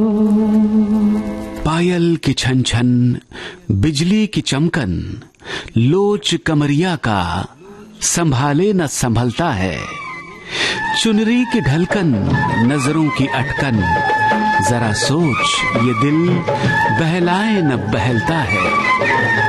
पायल की छन छन, बिजली की चमकन, लोच कमरिया का संभाले न संभलता है। चुनरी की ढलकन, नजरों की अटकन, जरा सोच ये दिल बहलाए न बहलता है।